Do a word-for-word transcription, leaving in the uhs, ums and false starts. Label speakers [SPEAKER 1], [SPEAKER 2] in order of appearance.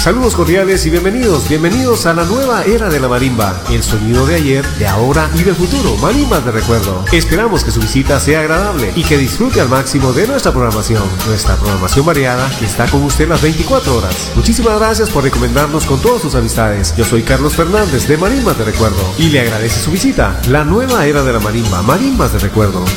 [SPEAKER 1] Saludos cordiales y bienvenidos, bienvenidos a la nueva era de la marimba, el sonido de ayer, de ahora y del futuro, marimbas de recuerdo. Esperamos que su visita sea agradable y que disfrute al máximo de nuestra programación, nuestra programación variada que está con usted las veinticuatro horas. Muchísimas gracias por recomendarnos con todas sus amistades. Yo soy Carlos Fernández de Marimbas de Recuerdo y le agradece su visita, la nueva era de la marimba, marimbas de recuerdo.